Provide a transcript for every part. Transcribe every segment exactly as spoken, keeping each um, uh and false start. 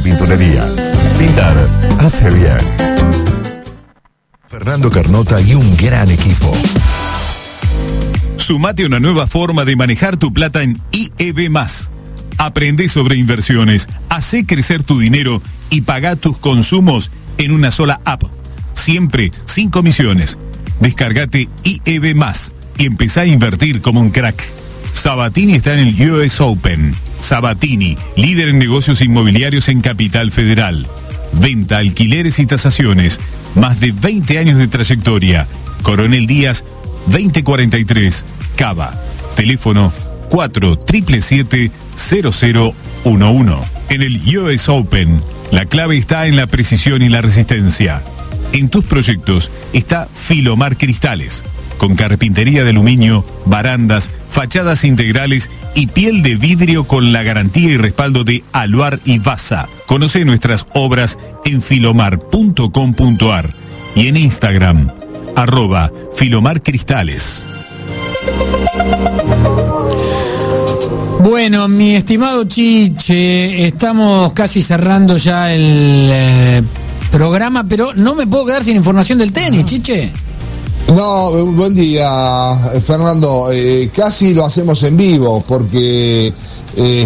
Pinturerías. Pintar hace bien. Fernando Carnota y un gran equipo. Sumate a una nueva forma de manejar tu plata en I E B más. Aprende sobre inversiones, hacé crecer tu dinero y paga tus consumos en una sola app. Siempre sin comisiones. Descargate I E B más y empezá a invertir como un crack. Sabatini está en el U S Open. Sabatini, líder en negocios inmobiliarios en Capital Federal. Venta, alquileres y tasaciones. Más de veinte años de trayectoria. Coronel Díaz, veinte cuarenta y tres, Cava. Teléfono cuatro siete siete cero cero uno uno. En el U S Open, la clave está en la precisión y la resistencia. En tus proyectos está Filomar Cristales, con carpintería de aluminio, barandas, fachadas integrales y piel de vidrio con la garantía y respaldo de Aluar y Basa. Conoce nuestras obras en filomar punto com punto ar y en Instagram, arroba Filomar Cristales. Bueno, mi estimado Chiche, estamos casi cerrando ya el eh, programa, pero no me puedo quedar sin información del tenis, Chiche. No, buen día, Fernando. Eh, casi lo hacemos en vivo porque eh,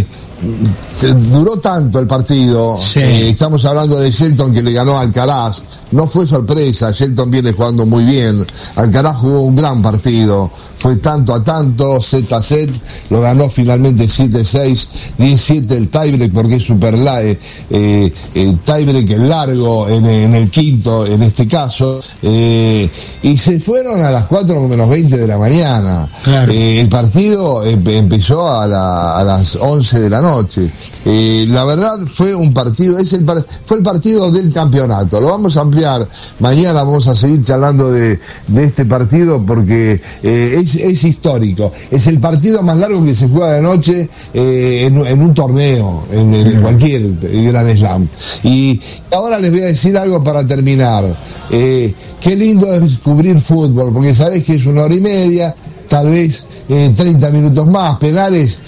duró tanto el partido. Sí. Eh, estamos hablando de Shelton, que le ganó a Alcaraz. No fue sorpresa, Shelton viene jugando muy bien. Alcaraz jugó un gran partido. Fue tanto a tanto, set a set, lo ganó finalmente siete seis, diez siete el tiebreak, porque es super eh, eh, el tiebreak es largo en, en el quinto, en este caso, eh, y se fueron a las cuatro menos veinte de la mañana. Claro. Eh, el partido eh, empezó a, la, a las once de la noche. Eh, la verdad fue un partido, es el, fue el partido del campeonato. Lo vamos a ampliar, mañana vamos a seguir charlando de, de este partido porque eh, es Es, es histórico, es el partido más largo que se juega de noche eh, en, en un torneo, en, en cualquier Gran Slam. Y ahora les voy a decir algo para terminar. Eh, qué lindo es cubrir fútbol, porque sabés que es una hora y media, tal vez eh, treinta minutos más, penales,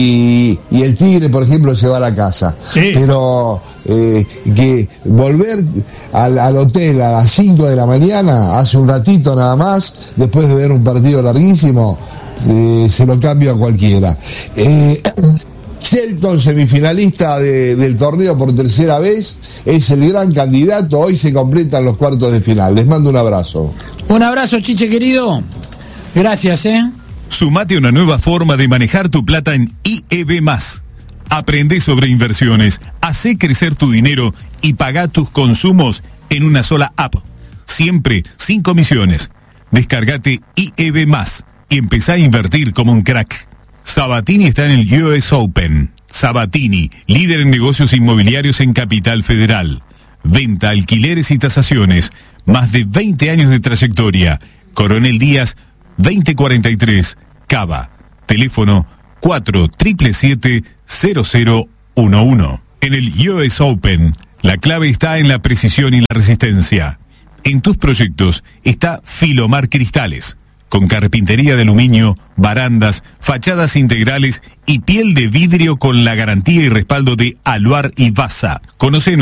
y, y el Tigre, por ejemplo, se va a la casa. Sí. Pero eh, que volver al, al hotel a las cinco de la mañana, hace un ratito nada más, después de ver un partido larguísimo, eh, se lo cambio a cualquiera. Eh, Shelton, semifinalista de, del torneo por tercera vez, es el gran candidato. Hoy se completan los cuartos de final. Les mando un abrazo. Un abrazo, Chiche querido. Gracias, ¿eh? Sumate a una nueva forma de manejar tu plata en I E B más. Aprende sobre inversiones, hacé crecer tu dinero y paga tus consumos en una sola app. Siempre sin comisiones. Descargate I E B más y empezá a invertir como un crack. Sabatini está en el U S Open. Sabatini, líder en negocios inmobiliarios en Capital Federal. Venta, alquileres y tasaciones. Más de veinte años de trayectoria. Coronel Díaz, veinte cuarenta y tres, Cava. Teléfono cuatro siete siete cero cero uno uno. En el U S Open, la clave está en la precisión y la resistencia. En tus proyectos está Filomar Cristales, con carpintería de aluminio, barandas, fachadas integrales y piel de vidrio con la garantía y respaldo de Aluar y Basa. Conoce